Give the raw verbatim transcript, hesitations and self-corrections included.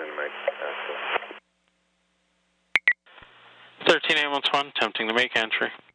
and make access. thirteen A one one, attempting to make entry.